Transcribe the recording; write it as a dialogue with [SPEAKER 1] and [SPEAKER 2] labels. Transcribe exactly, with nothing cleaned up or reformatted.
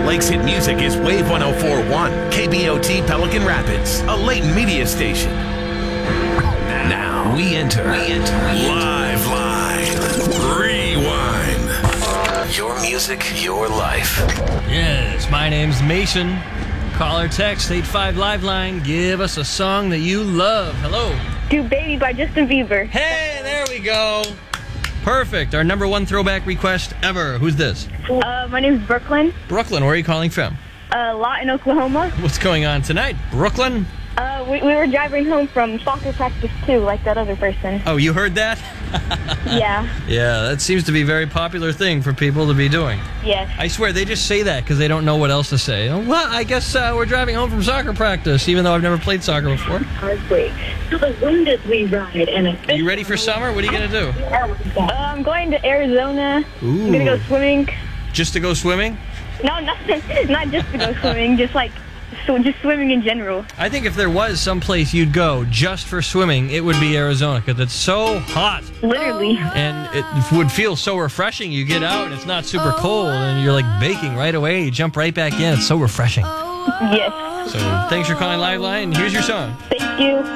[SPEAKER 1] Lakes Hit Music is Wave one oh four point one, K B O T Pelican Rapids, a Leighton media station. Now we enter, we enter, live, live, rewind. Your music, your life.
[SPEAKER 2] Yes, my name's Mason. Call or text eight five Live Line. Give us a song that you love. Hello.
[SPEAKER 3] Do Baby by Justin Bieber.
[SPEAKER 2] Hey, there we go. Perfect. Our number one throwback request ever. Who's this?
[SPEAKER 3] Uh, my name's Brooklyn.
[SPEAKER 2] Brooklyn. Where are you calling from?
[SPEAKER 3] Uh, Lawton, Oklahoma.
[SPEAKER 2] What's going on tonight? Brooklyn?
[SPEAKER 3] Uh, we, we were driving home from soccer practice too, like that other person.
[SPEAKER 2] Oh, you heard that?
[SPEAKER 3] Yeah.
[SPEAKER 2] Yeah, that seems to be a very popular thing for people to be doing.
[SPEAKER 3] Yes.
[SPEAKER 2] I swear, they just say that because they don't know what else to say. Oh, well, I guess uh, we're driving home from soccer practice, even though I've never played soccer before.
[SPEAKER 4] Heartbreak. To the wind as we ride. And
[SPEAKER 2] Are you ready for summer? What are you going to do?
[SPEAKER 3] Uh, I'm going to Arizona.
[SPEAKER 2] Ooh.
[SPEAKER 3] I'm going to go swimming.
[SPEAKER 2] Just to go swimming?
[SPEAKER 3] No, not, not just to go swimming, just like, so just swimming in general.
[SPEAKER 2] I think if there was some place you'd go just for swimming, it would be Arizona because it's so hot.
[SPEAKER 3] Literally.
[SPEAKER 2] And it would feel so refreshing. You get out and it's not super cold and you're like baking right away. You jump right back in. It's so refreshing.
[SPEAKER 3] Yes.
[SPEAKER 2] So thanks for calling Live Line. Here's your song.
[SPEAKER 3] Thank you.